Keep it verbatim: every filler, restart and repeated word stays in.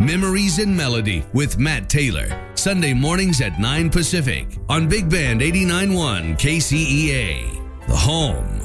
Memories in Melody with Matt Taylor. Sunday mornings at nine Pacific on Big Band eighty-nine point one K C E A. The home